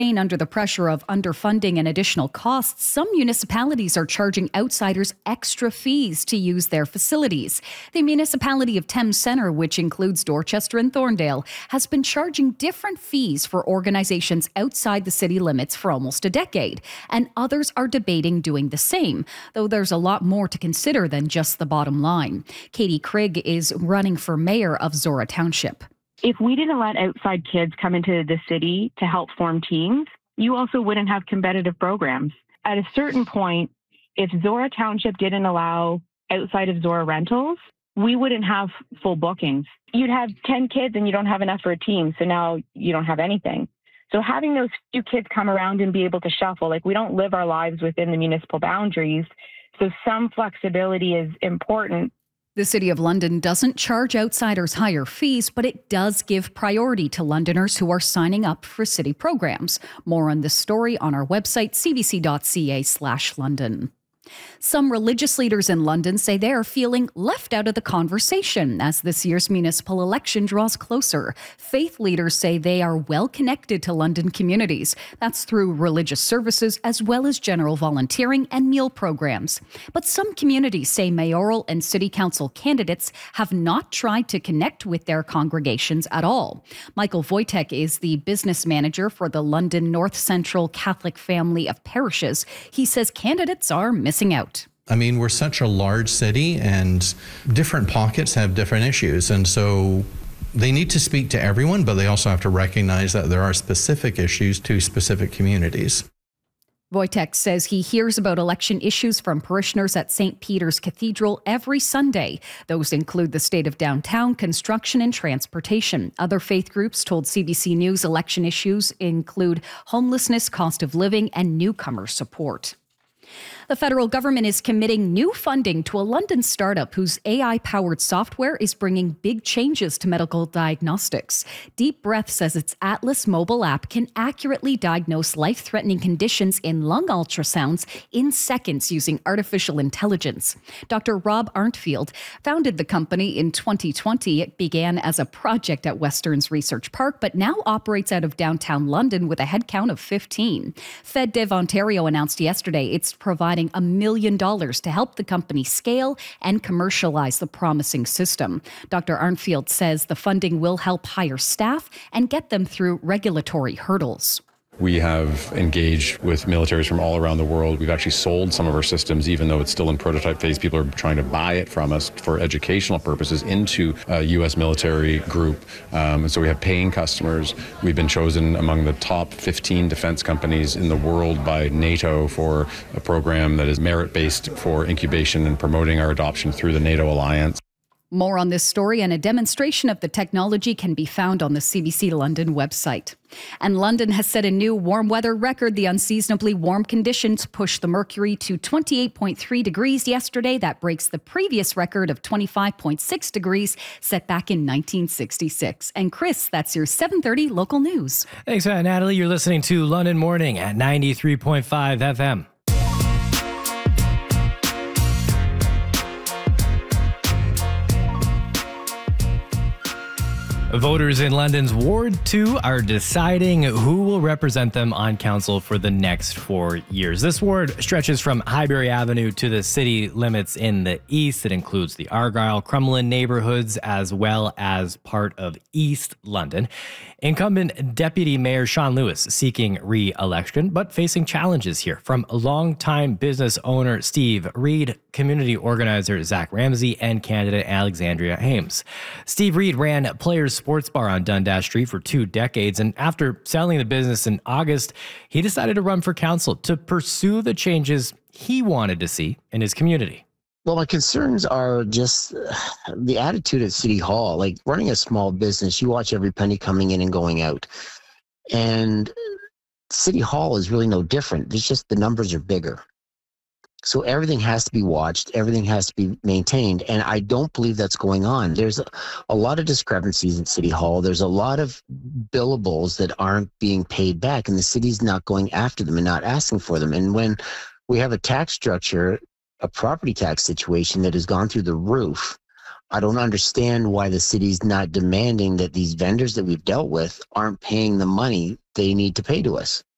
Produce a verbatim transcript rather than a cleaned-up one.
Under the pressure of underfunding and additional costs, some municipalities are charging outsiders extra fees to use their facilities. The municipality of Thames Centre, which includes Dorchester and Thorndale, has been charging different fees for organizations outside the city limits for almost a decade, and others are debating doing the same, though there's a lot more to consider than just the bottom line. Katie Krigg is running for mayor of Zora Township. If we didn't let outside kids come into the city to help form teams, you also wouldn't have competitive programs. At a certain point, if Zora Township didn't allow outside of Zora rentals, we wouldn't have full bookings. You'd have ten kids and you don't have enough for a team, so now you don't have anything. So having those few kids come around and be able to shuffle, like we don't live our lives within the municipal boundaries, so some flexibility is important. The City of London doesn't charge outsiders higher fees, but it does give priority to Londoners who are signing up for city programs. More on this story on our website, c b c dot c a slash London. Some religious leaders in London say they are feeling left out of the conversation as this year's municipal election draws closer. Faith leaders say they are well connected to London communities. That's through religious services as well as general volunteering and meal programs. But some communities say mayoral and city council candidates have not tried to connect with their congregations at all. Michael Wojtek is the business manager for the London North Central Catholic Family of Parishes. He says candidates are missing out. I mean, we're such a large city and different pockets have different issues. And so they need to speak to everyone, but they also have to recognize that there are specific issues to specific communities. Wojtek says he hears about election issues from parishioners at Saint Peter's Cathedral every Sunday. Those include the state of downtown, construction, and transportation. Other faith groups told C B C News election issues include homelessness, cost of living, and newcomer support. The federal government is committing new funding to a London startup whose A I-powered software is bringing big changes to medical diagnostics. Deep Breath says its Atlas mobile app can accurately diagnose life-threatening conditions in lung ultrasounds in seconds using artificial intelligence. Doctor Rob Arntfield founded the company in twenty twenty. It began as a project at Westerns Research Park, but now operates out of downtown London with a headcount of fifteen. FedDev Ontario announced yesterday it's providing a million dollars to help the company scale and commercialize the promising system. Doctor Arnfield says the funding will help hire staff and get them through regulatory hurdles. We have engaged with militaries from all around the world. We've actually sold some of our systems, even though it's still in prototype phase. People are trying to buy it from us for educational purposes into a U S military group. Um, and so we have paying customers. We've been chosen among the top fifteen defense companies in the world by NATO for a program that is merit-based for incubation and promoting our adoption through the NATO alliance. More on this story and a demonstration of the technology can be found on the C B C London website. And London has set a new warm weather record. The unseasonably warm conditions pushed the mercury to twenty-eight point three degrees yesterday. That breaks the previous record of twenty-five point six degrees set back in nineteen sixty-six. And Chris, that's your seven thirty local news. Thanks, Natalie. You're listening to London Morning at ninety-three point five F M. Voters in London's Ward two are deciding who will represent them on council for the next four years. This ward stretches from Highbury Avenue to the city limits in the east. It includes the Argyle, Crumlin neighborhoods, as well as part of East London. Incumbent Deputy Mayor Sean Lewis seeking re-election, but facing challenges here from longtime business owner Steve Reed, community organizer Zach Ramsey, and candidate Alexandria Hames. Steve Reed ran Players Sports Bar on Dundas Street for two decades, and after selling the business in August, he decided to run for council to pursue the changes he wanted to see in his community. Well, my concerns are just uh, the attitude at City Hall. Like running a small business, you watch every penny coming in and going out. And City Hall is really no different. It's just the numbers are bigger. So everything has to be watched. Everything has to be maintained. And I don't believe that's going on. There's a, a lot of discrepancies in City Hall. There's a lot of billables that aren't being paid back, and the city's not going after them and not asking for them. And when we have a tax structure, a property tax situation that has gone through the roof, I don't understand why the city's not demanding that these vendors that we've dealt with aren't paying the money they need to pay to us.